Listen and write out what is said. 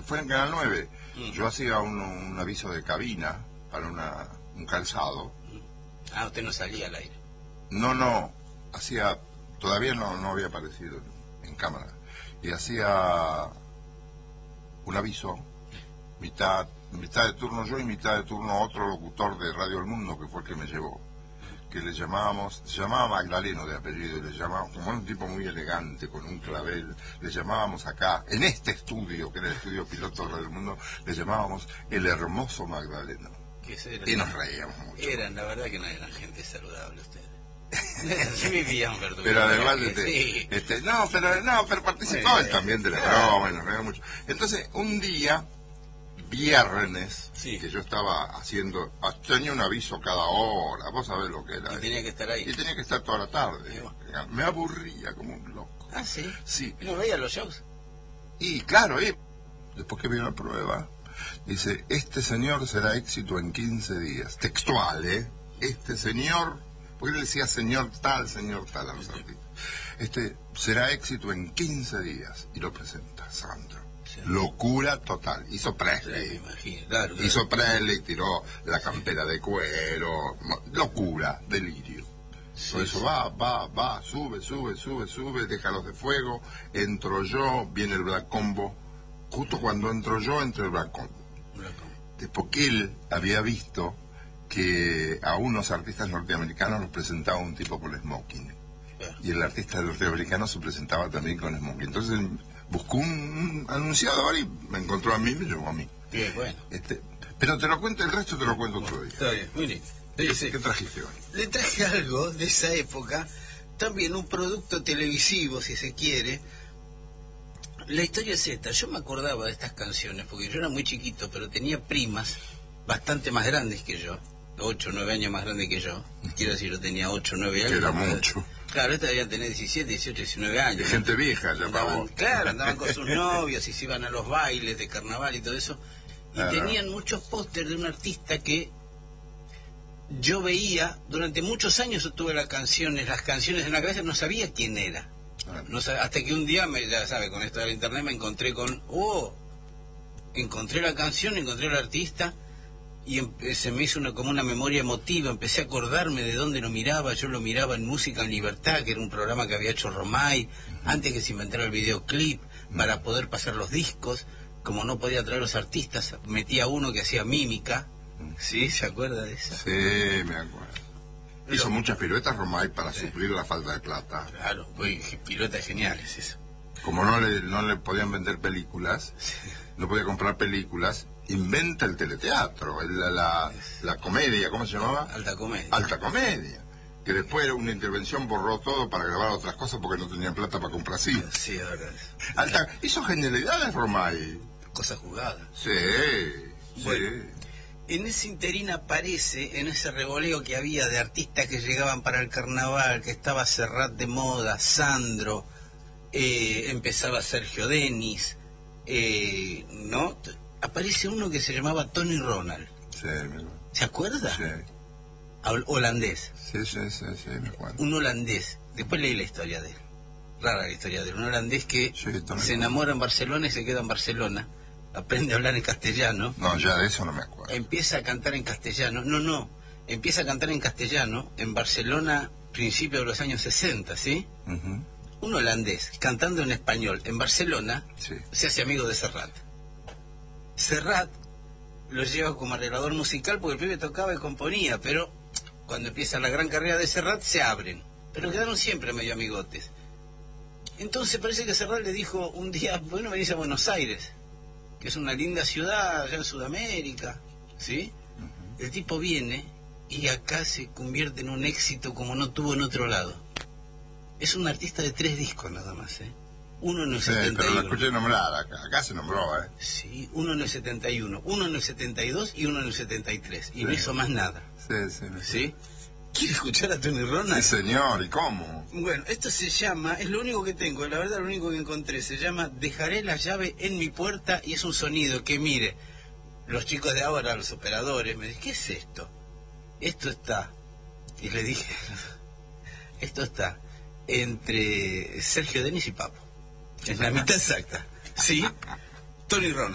fue en Canal 9. Yo hacía un aviso de cabina para un calzado. Ah, usted no salía al aire. No, hacía, todavía no había aparecido en cámara. Y hacía un aviso, mitad de turno yo y mitad de turno otro locutor de Radio El Mundo, que fue el que me llevó. Que se llamaba Magdaleno de apellido, le llamábamos, como era un tipo muy elegante, con un clavel, le llamábamos acá, en este estudio, que era el estudio piloto de Radio El Mundo, le llamábamos el hermoso Magdaleno. Y nos reíamos mucho. La verdad que no eran gente saludable ustedes. Sí vivían verdugo. Pero además, sí. pero participó él también de la broma, y nos reíamos mucho. Entonces, un día, viernes, sí, que yo estaba tenía un aviso cada hora, vos sabés lo que era. Y tenía que estar ahí. Y tenía que estar toda la tarde. Me aburría como un loco. ¿Ah, sí? Sí. ¿Y no veía los shows? Y claro, después que vino la prueba, dice, este señor será éxito en 15 días. Textual, este señor, porque él decía señor tal a los artistas. Será éxito en 15 días. Y lo presenta Sandro. Sí. Locura total. Hizo Presley. Sí, me imagino, claro. Hizo Presley, tiró la campera de cuero. Locura, delirio. Sí, por eso va, sube, déjalos de fuego. Entro yo, viene el Black Combo. Justo cuando entro yo, entra el Black Combo. Porque él había visto que a unos artistas norteamericanos los presentaba un tipo con smoking. Y el artista norteamericano se presentaba también con smoking. Entonces buscó un anunciador y me encontró a mí y me llevó a mí. Bien, bueno. Pero el resto te lo cuento otro día. Está bien, muy bien. ¿Qué trajiste hoy? Le traje algo de esa época, también un producto televisivo, si se quiere. La historia es esta. Yo me acordaba de estas canciones porque yo era muy chiquito, pero tenía primas bastante más grandes que yo, 8 o 9 años más grandes que yo. Quiero decir, yo tenía 8 o 9 años. Que era mucho. Claro, estas debían tener 17, 18, 19 años. De gente vieja, ya andaban, claro, andaban con sus novios y se iban a los bailes de carnaval y todo eso. Y tenían muchos pósters de un artista que yo veía, durante muchos años yo tuve las canciones en la cabeza, no sabía quién era. No sabía, hasta que un día, ya sabe, con esto del internet me encontré encontré la canción, encontré al artista y se me hizo como una memoria emotiva, empecé a acordarme de dónde lo miraba. Yo lo miraba en Música en Libertad, que era un programa que había hecho Romay, antes que se inventara el videoclip, para poder pasar los discos. Como no podía traer los artistas, metía uno que hacía mímica. ¿Sí? ¿Se acuerda de eso? Sí, me acuerdo. Hizo muchas piruetas Romay para suplir la falta de plata. Claro, piruetas geniales eso. Como no le podían vender películas, no podía comprar películas, inventa el teleteatro, la comedia, ¿cómo se llamaba? Alta Comedia. Alta Comedia. Que después una intervención borró todo para grabar otras cosas porque no tenían plata para comprar cine. Sí, es verdad. Hizo genialidades Romay. Cosas jugadas. Sí, bueno, sí. En ese interín aparece, en ese revoleo que había de artistas que llegaban para el carnaval, que estaba Serrat de moda, Sandro, empezaba Sergio Denis, ¿no? Aparece uno que se llamaba Tony Ronald. Sí, ¿Se acuerda? Sí. Holandés. Sí, me acuerdo. Un holandés. Después leí la historia de él. Rara la historia de él. Un holandés que se enamora en Barcelona y se queda en Barcelona. Aprende a hablar en castellano. No, ya de eso no me acuerdo. Empieza a cantar en castellano. No. Empieza a cantar en castellano en Barcelona, principios de los años 60, ¿sí? Un holandés cantando en español en Barcelona, se hace amigo de Serrat. Serrat lo lleva como arreglador musical porque el pibe tocaba y componía, pero cuando empieza la gran carrera de Serrat se abren. Pero quedaron siempre medio amigotes. Entonces parece que Serrat le dijo un día, ¿por qué no venís a Buenos Aires? Que es una linda ciudad allá en Sudamérica, ¿sí? El tipo viene y acá se convierte en un éxito como no tuvo en otro lado. Es un artista de 3 discos nada más, Uno en el 71. Pero lo escuché nombrar, acá se nombró, Sí, uno en el 71, uno en el 72 y uno en el 73. Y no hizo más nada. ¿Sí? ¿Quiere escuchar a Tony Ronald? Sí, señor, ¿y cómo? Bueno, esto se llama, es lo único que tengo, la verdad lo único que encontré, se llama Dejaré la llave en mi puerta, y es un sonido que, mire, los chicos de ahora, los operadores, me dicen, ¿qué es esto? Esto está, y le dije, esto está entre Sergio Denis y Papo, es la mitad exacta, ¿sí? Tony Ronald.